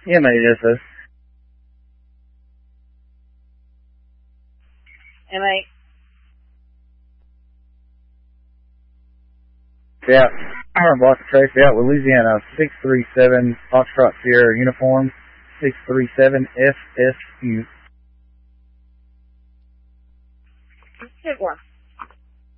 Yeah, mate, yes, sir. M8. Yeah, Iron Boston Tracy out with Louisiana 637 Foxtrot Sierra uniform 637 FSU. Hit one.